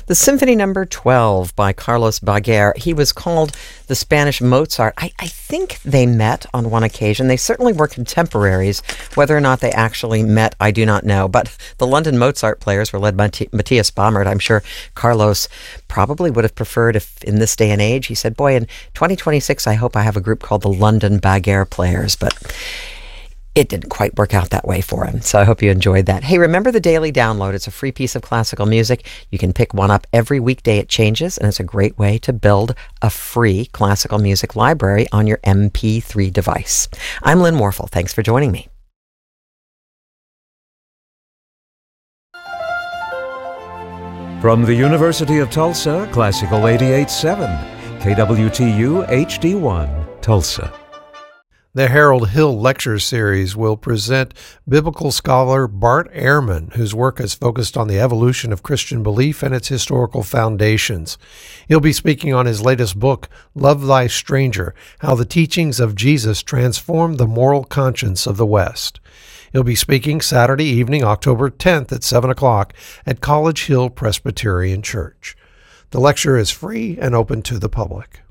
The Symphony Number 12 by Carlos Baguer. He was called the Spanish Mozart. I think they met on one occasion. They certainly were contemporaries. Whether or not they actually met, I do not know. But the London Mozart players were led by Matthias Baumert. I'm sure Carlos probably would have preferred if in this day and age, he said, boy, in 2026, I hope I have a group called the London Baguer Players. But it didn't quite work out that way for him. So I hope you enjoyed that. Hey, remember the Daily Download. It's a free piece of classical music. You can pick one up every weekday. It changes, and it's a great way to build a free classical music library on your MP3 device. I'm Lynn Warfel. Thanks for joining me. From the University of Tulsa, Classical 88.7, KWTU HD1, Tulsa. The Harold Hill Lecture Series will present biblical scholar Bart Ehrman, whose work has focused on the evolution of Christian belief and its historical foundations. He'll be speaking on his latest book, Love Thy Stranger, How the Teachings of Jesus Transformed the Moral Conscience of the West. He'll be speaking Saturday evening, October 10th at 7 o'clock at College Hill Presbyterian Church. The lecture is free and open to the public.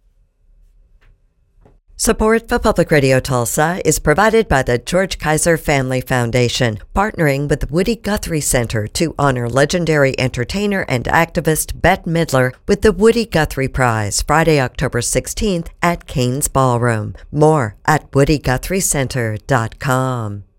Support for Public Radio Tulsa is provided by the George Kaiser Family Foundation, partnering with the Woody Guthrie Center to honor legendary entertainer and activist Bette Midler with the Woody Guthrie Prize, Friday, October 16th at Cain's Ballroom. More at WoodyGuthrieCenter.com.